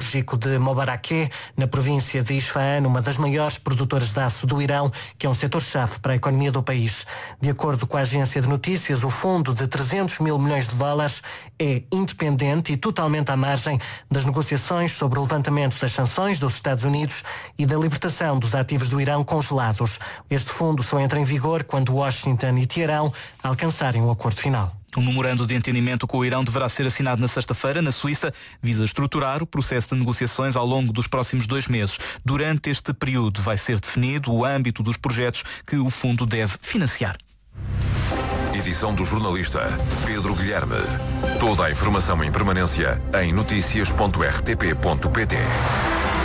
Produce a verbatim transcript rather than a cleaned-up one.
siderúrgico de Mobarakeh, na província de Isfahan, uma das maiores produtoras de aço do Irão, que é um setor-chave para a economia do país. De acordo com a agência de notícias, o fundo de trezentos mil milhões de dólares é independente e totalmente à margem das negociações sobre o levantamento das sanções dos Estados Unidos e da libertação dos ativos do Irão congelados. Este fundo só entra em vigor quando Washington e Teherão alcançarem um acordo final. Um memorando de entendimento com o Irão deverá ser assinado na sexta-feira, na Suíça, visa estruturar o processo de negociações ao longo dos próximos dois meses. Durante este período vai ser definido o âmbito dos projetos que o fundo deve financiar. Edição do jornalista Pedro Guilherme. Toda a informação em permanência em noticias ponto r t p ponto p t.